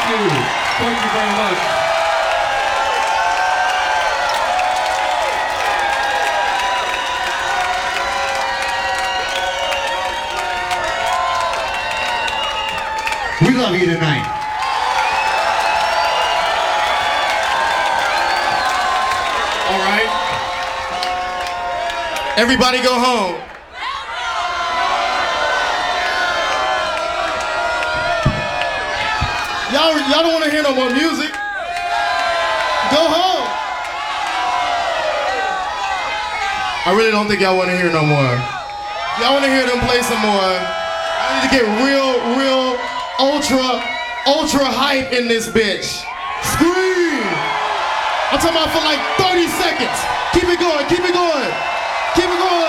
you. Thank you very much. We love you tonight. All right. Everybody go home. Y'all don't want to hear no more music. Go home. I really don't think y'all want to hear no more. Y'all want to hear them play some more. I need to get real ultra hype in this bitch. Scream! I'm talking about for like 30 seconds. Keep it going, keep it going, keep it going.